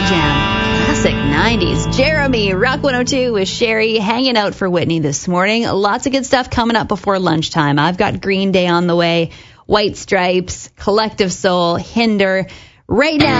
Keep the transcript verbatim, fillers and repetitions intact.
Jam. Classic nineties. Jeremy, Rock one oh two with Sherry, hanging out for Whitney this morning. Lots of good stuff coming up before lunchtime. I've got Green Day on the way, White Stripes, Collective Soul, Hinder. Right now,